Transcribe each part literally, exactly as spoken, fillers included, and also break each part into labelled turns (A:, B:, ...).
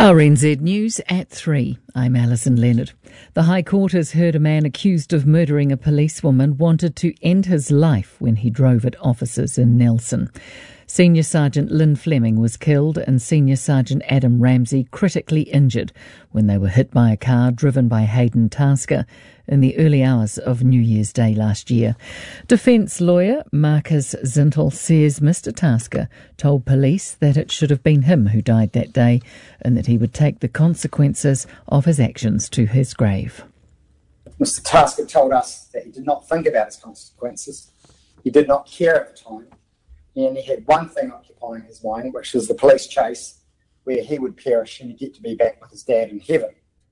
A: R N Z News at three. I'm Alison Leonard. The High Court has heard a man accused of murdering a policewoman wanted to end his life when he drove at officers in Nelson. Senior Sergeant Lynn Fleming was killed and Senior Sergeant Adam Ramsey critically injured when they were hit by a car driven by Hayden Tasker in the early hours of New Year's Day last year. Defence lawyer Marcus Zintel says Mister Tasker told police that it should have been him who died that day and that he would take the consequences of his actions to his grave.
B: Mister Tasker told us that he did not think about his consequences. He did not care at the time. And he had one thing occupying his mind, which was the police chase, where he would perish and get to be back with his dad in heaven.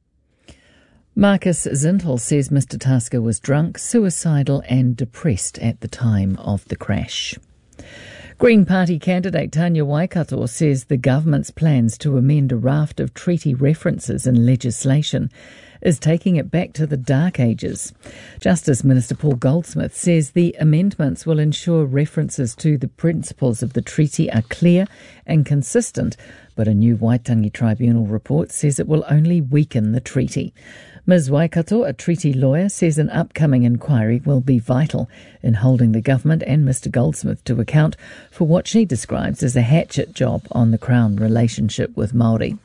A: Marcus Zintel says Mister Tasker was drunk, suicidal and depressed at the time of the crash. Green Party candidate Tanya Waikato says the government's plans to amend a raft of treaty references in legislation is taking it back to the dark ages. Justice Minister Paul Goldsmith says the amendments will ensure references to the principles of the treaty are clear and consistent, but a new Waitangi Tribunal report says it will only weaken the treaty. Miz Waikato, a treaty lawyer, says an upcoming inquiry will be vital in holding the government and Mister Goldsmith to account for what she describes as a hatchet job on the Crown relationship with Māori.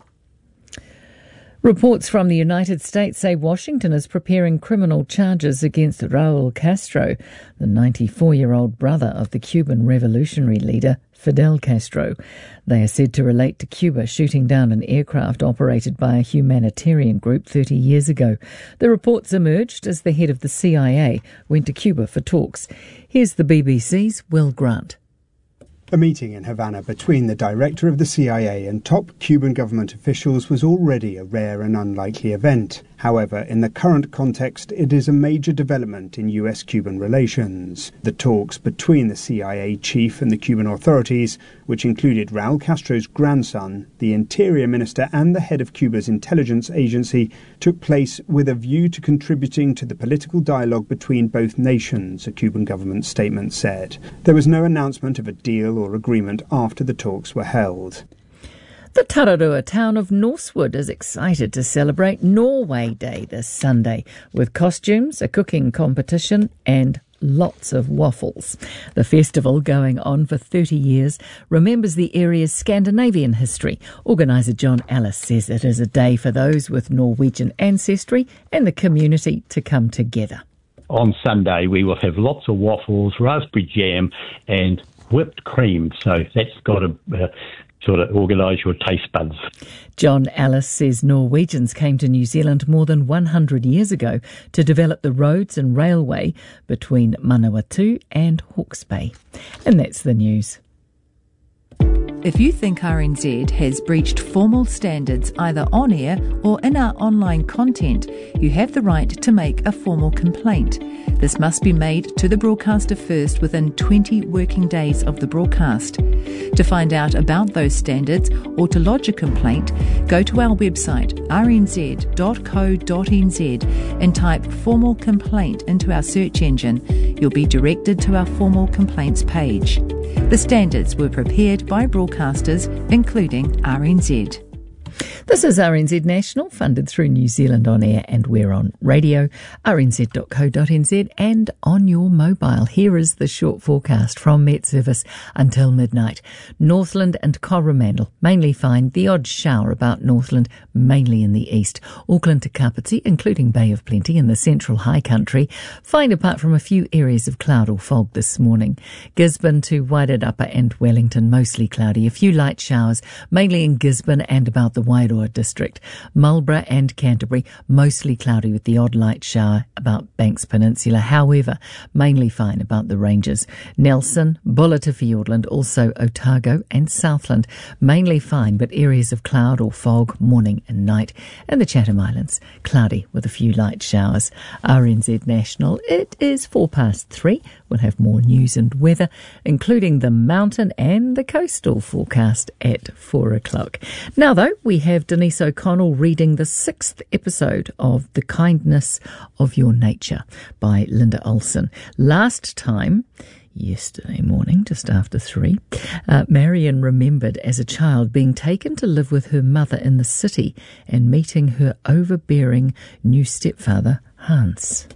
A: Reports from the United States say Washington is preparing criminal charges against Raul Castro, the ninety-four-year-old brother of the Cuban revolutionary leader Fidel Castro. They are said to relate to Cuba shooting down an aircraft operated by a humanitarian group thirty years ago. The reports emerged as the head of the C I A went to Cuba for talks. Here's the B B C's Will Grant.
C: A meeting in Havana between the director of the C I A and top Cuban government officials was already a rare and unlikely event. However, in the current context, it is a major development in U S Cuban relations. The talks between the C I A chief and the Cuban authorities, which included Raul Castro's grandson, the interior minister and the head of Cuba's intelligence agency, took place with a view to contributing to the political dialogue between both nations, a Cuban government statement said. There was no announcement of a deal or agreement after the talks were held.
A: The Tararua town of Norsewood is excited to celebrate Norway Day this Sunday with costumes, a cooking competition and lots of waffles. The festival, going on for thirty years, remembers the area's Scandinavian history. Organiser John Ellis says it is a day for those with Norwegian ancestry and the community to come together.
D: On Sunday we will have lots of waffles, raspberry jam and whipped cream, so that's got to uh, sort of organise your taste buds.
A: John Ellis says Norwegians came to New Zealand more than one hundred years ago to develop the roads and railway between Manawatu and Hawke's Bay. And that's the news.
E: If you think R N Z has breached formal standards either on air or in our online content, you have the right to make a formal complaint. This must be made to the broadcaster first within twenty working days of the broadcast. To find out about those standards or to lodge a complaint, go to our website r n z dot co dot n z and type formal complaint into our search engine. You'll be directed to our formal complaints page. The standards were prepared by broadcasters, including R N Z.
A: This is R N Z National, funded through New Zealand On Air, and we're on radio, r n z dot co dot n z, and on your mobile. Here is the short forecast from Met Service until midnight. Northland and Coromandel, mainly fine. The odd shower about Northland, mainly in the east. Auckland to Kapiti, including Bay of Plenty in the central high country. Fine apart from a few areas of cloud or fog this morning. Gisborne to Wairarapa and Wellington, mostly cloudy. A few light showers, mainly in Gisborne and about the Wairoa district. Marlborough and Canterbury, mostly cloudy with the odd light shower about Banks Peninsula. However, mainly fine about the ranges. Nelson, Bulla to Fiordland, also Otago and Southland, mainly fine but areas of cloud or fog morning and night. And the Chatham Islands, cloudy with a few light showers. R N Z National, it is four past three. We'll have more news and weather, including the mountain and the coastal forecast at four o'clock. Now though, we have Denise O'Connell reading the sixth episode of The Kindness of Your Nature by Linda Olson. Last time, yesterday morning, just after three. Uh, Marion remembered as a child being taken to live with her mother in the city and meeting her overbearing new stepfather, Hans.